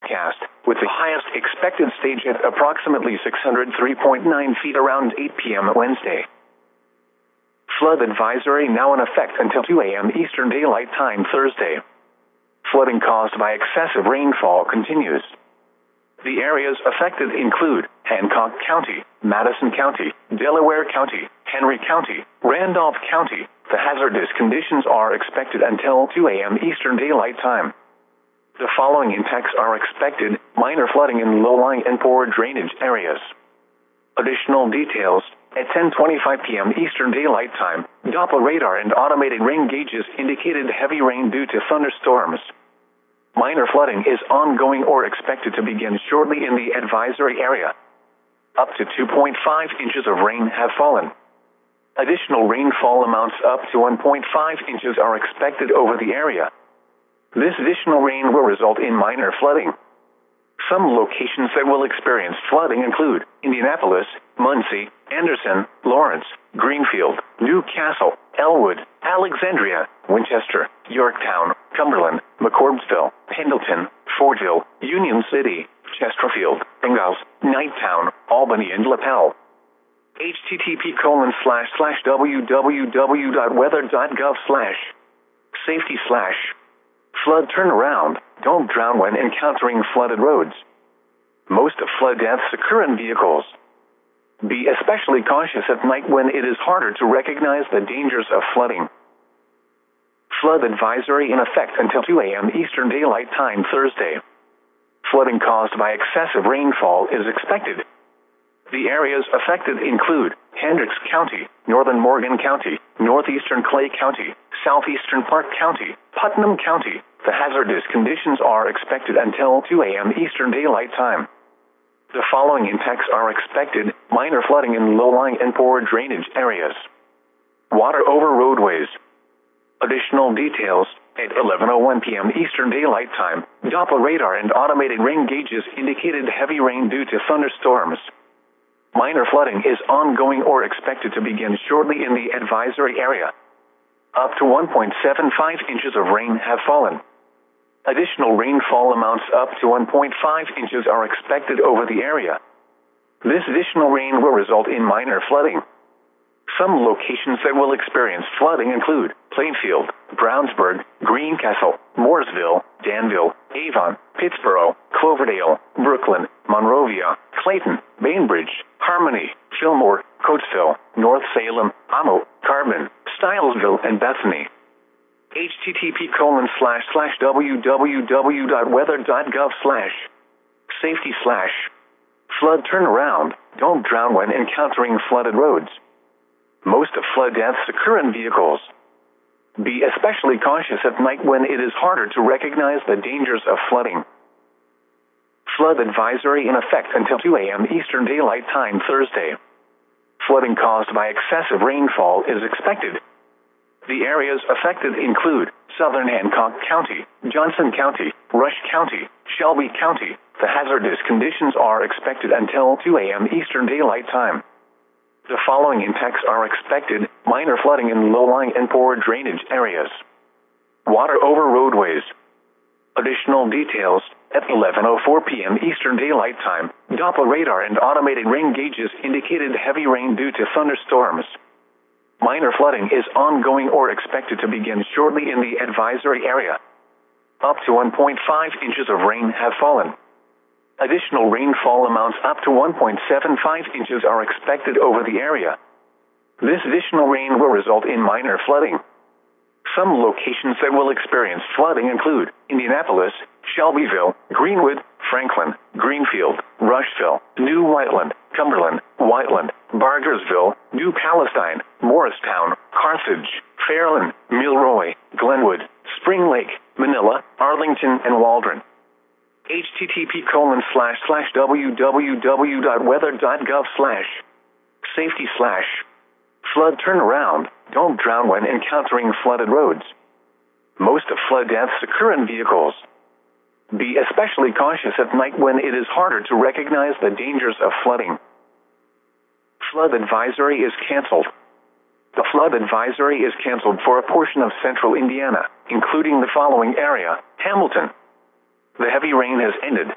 forecast, with the highest expected stage at approximately 603.9 feet around 8 p.m. Wednesday. Flood advisory now in effect until 2 a.m. Eastern Daylight Time Thursday. Flooding caused by excessive rainfall continues. The areas affected include Hancock County, Madison County, Delaware County, Henry County, Randolph County. The hazardous conditions are expected until 2 a.m. Eastern Daylight Time. The following impacts are expected: minor flooding in low-lying and poor drainage areas. Additional details: at 10:25 p.m. Eastern Daylight Time, Doppler radar and automated rain gauges indicated heavy rain due to thunderstorms. Minor flooding is ongoing or expected to begin shortly in the advisory area. Up to 2.5 inches of rain have fallen. Additional rainfall amounts up to 1.5 inches are expected over the area. This additional rain will result in minor flooding. Some locations that will experience flooding include Indianapolis, Muncie, Anderson, Lawrence, Greenfield, Newcastle, Elwood, Alexandria, Winchester, Yorktown, Cumberland, McCordsville, Pendleton, Fortville, Union City, Chesterfield, Ingalls, Knighttown, Albany, and Lapel. http://www.weather.gov/safety/ flood turnaround. Don't drown when encountering flooded roads. Most of flood deaths occur in vehicles. Be especially cautious at night when it is harder to recognize the dangers of flooding. Flood advisory in effect until 2 a.m. Eastern Daylight Time Thursday. Flooding caused by excessive rainfall is expected. The areas affected include Hendricks County, Northern Morgan County, Northeastern Clay County, Southeastern Park County, Putnam County. The hazardous conditions are expected until 2 a.m. Eastern Daylight Time. The following impacts are expected: minor flooding in low-lying and poor drainage areas. Water over roadways. Additional details: at 11:01 p.m. Eastern Daylight Time, Doppler radar and automated rain gauges indicated heavy rain due to thunderstorms. Minor flooding is ongoing or expected to begin shortly in the advisory area. Up to 1.75 inches of rain have fallen. Additional rainfall amounts up to 1.5 inches are expected over the area. This additional rain will result in minor flooding. Some locations that will experience flooding include Plainfield, Brownsburg, Greencastle, Mooresville, Danville, Avon, Pittsboro, Cloverdale, Brooklyn, Monrovia, Clayton, Bainbridge, Harmony, Fillmore, Coatesville, North Salem, Amo, Carbon, Stylesville, and Bethany. http://www.weather.gov/safety/ flood turnaround. Don't drown when encountering flooded roads. Most of flood deaths occur in vehicles. Be especially cautious at night when it is harder to recognize the dangers of flooding. Flood advisory in effect until 2 a.m. Eastern Daylight Time Thursday. Flooding caused by excessive rainfall is expected. The areas affected include Southern Hancock County, Johnson County, Rush County, Shelby County. The hazardous conditions are expected until 2 a.m. Eastern Daylight Time. The following impacts are expected: minor flooding in low-lying and poor drainage areas. Water over roadways. Additional details: at 11:04 p.m. Eastern Daylight Time, Doppler radar and automated rain gauges indicated heavy rain due to thunderstorms. Minor flooding is ongoing or expected to begin shortly in the advisory area. Up to 1.5 inches of rain have fallen. Additional rainfall amounts up to 1.75 inches are expected over the area. This additional rain will result in minor flooding. Some locations that will experience flooding include Indianapolis, Shelbyville, Greenwood, Franklin, Greenfield, Rushville, New Whiteland, Cumberland, Whiteland, Bargersville, New Palestine, Morristown, Carthage, Fairland, Milroy, Glenwood, Spring Lake, Manila, Arlington, and Waldron. http://www.weather.gov/safety/ flood turnaround. Don't drown when encountering flooded roads. Most of flood deaths occur in vehicles. Be especially cautious at night when it is harder to recognize the dangers of flooding. Flood advisory is canceled. The flood advisory is canceled for a portion of central Indiana, including the following area: Hamilton. The heavy rain has ended.